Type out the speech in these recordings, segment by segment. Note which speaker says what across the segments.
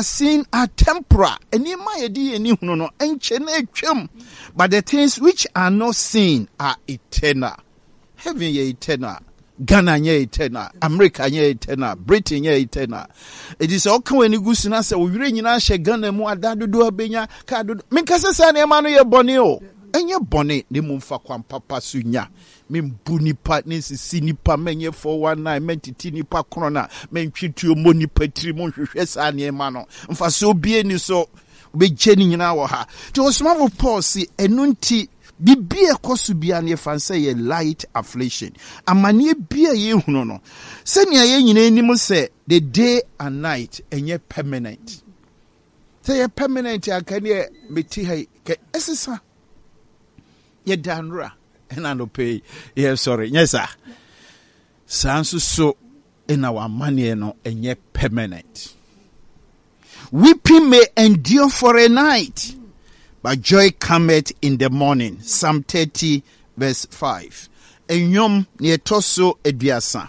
Speaker 1: seen are temporal. And in my idea, no, but the things which are not seen are eternal. Heaven ye eternal. Ghana ye eternal. America ye eternal. Britain ye eternal. It is all when you go to say, we really not share Ghana more than do a benya card. Minkasa san emanu ye bonio. And your bonnet, the moon for Quan Papa Sunya. Men buni partners, sinipa, menye 419, mentiti nipa krona, men treat you money petrimon, yes, and ye mano. And for so being so, be jenning in our ha. To a small policy, and nunti. Bibia kosubian ye fancy ye light affliction. Amani bia ye no. Senya ye nyina say the day and night and ye permanent. Say ye permanent ya can ye beti hay ke esisa. Ye danra and I no pay. Yeah, sorry. Yes, sir. Sansu so in our money no and ye permanent. Weeping may endure for a night. But joy cometh in the morning. Psalm 30 verse 5. Enyom ne toso eduasa.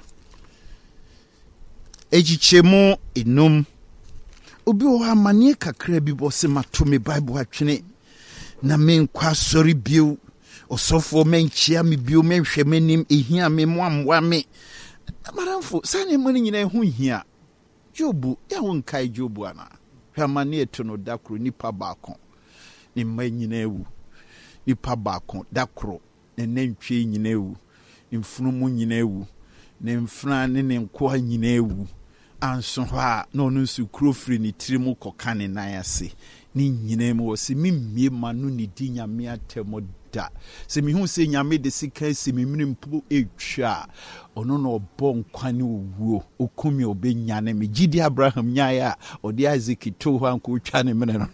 Speaker 1: Ejichemu enum. Obi o ha mane kakra bi bo se mato me Bible atwene. Na men kwa sori bio. Osofo men chia me bio men hwe menim ehia me moamwa me. Maramfo sane mani nyina hu hia. Jobu ya won kai Jobu ana. Hwa mane to no dakro nipa baako. Ni mma nyina ewu nipa baako dakro ne nantwie nyina ewu mfunumu nyina ewu ne mfuna ne nkoa nyina ewu anso ha na onu su krofri ni tirimu koka ne nan ase ni nyina mu wo se mimmie manu ni di nyame atemo da se mi hu se nyame de sika se mi mpo etwa ono no obo nkwane owuo okumi obenya me gidi Abraham nyaaya odi Isaac to ho anko twa ne mene no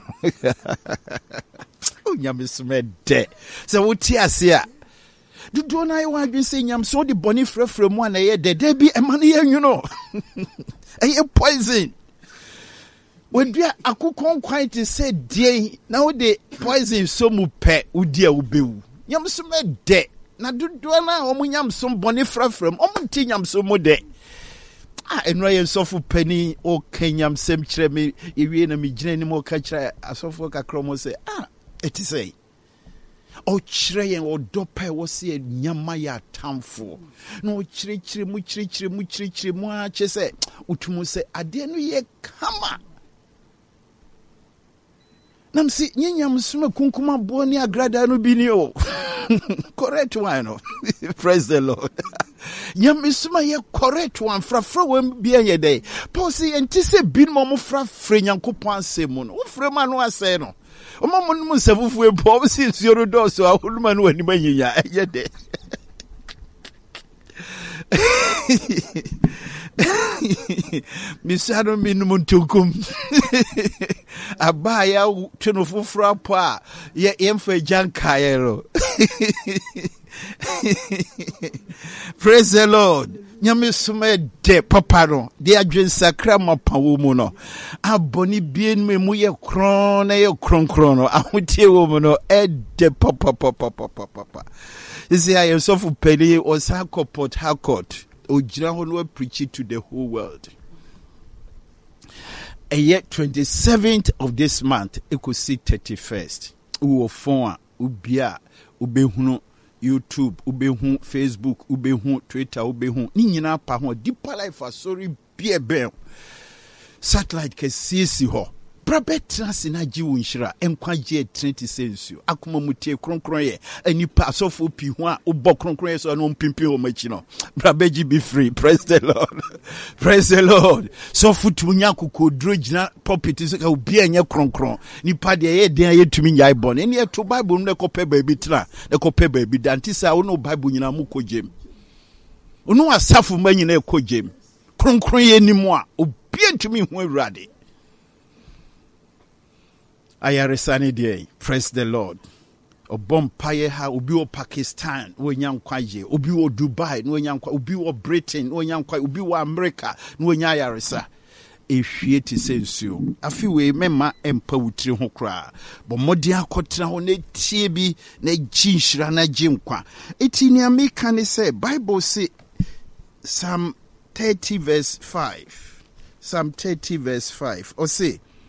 Speaker 1: nyame smede se woti ase a dudu na ye wadwen se nyam so de boni frefre mu na ye de bi emane ye nwuno eye poison wedua akukon quite say die na wo de poison so mu pe udi a ubewu nyam smede na dudu na omunyam so boni frefre omunti nyam so mu de enwa ye sofu pani o kenyam sem kire me ewie na me gina ni mo ka kire asofo kakro mo say eti say o kire yen o dopa wo se nyama ya tamfo na o kire mu a che say utumu say ade no ye kama nam si nyanyam suma kunkuma bo ni agrada no bi ni o correct one no praise the Lord. Yamisuma ye correct one frafra wem bia ye dey Paul say enti se bin mo frafra nyankopon asemu no frema no ase no o mo no sefufu e po si nsuoro do so ahuluma no ani manyinya ye dey misado minum tunkum abaya tweno fufura po a ye emfa janka yero praise the Lord. Nyame sume de paparo de adwen sakra mapawo mu no aboni bien mu ye kron na ye kron no ahotie wo mu no de papa isi ayo sofu peli o sako Port Harcourt o jira ho no preach to the whole world. A yet 27th of this month e ko see 31st wo fon a ubia ubehunu YouTube, ubehu Facebook, ubehu Twitter, ubehu ni nyina pa ho deeper life asori biebe satellite ke sisi ho brabetra sinaji wonhira enkwaje trenti sensu akoma mutie kronkron ye anipa asofo pi ho a obo kronkron ye so no mpimpi ho machi no brabeji be free. Praise the Lord. Praise the Lord. So futunya kokodro gina pulpit so ka obi anya kronkron nipa de ye den ye tumi nyai bon ene to Bible no ko pe baabi tra ne ko pe baabi dantisa wo no Bible nyina mu kojem ono asafo manyina e kojem kronkron ye nimu a obi antumi ho awurade ayaresani dey. Praise the Lord. Obompaye ha obi o Pakistan wo nyankwaje obi o Dubai no nyankwa obi o Britain no nyankwa obi o America no nya ayaresa ehwie ti sensuo afi we mema empa wutiri ho kra bo modi akotra ho na tie bi na jinhira na jinkwa eti ni America ne say Bible say Psalm 30 verse 5 or say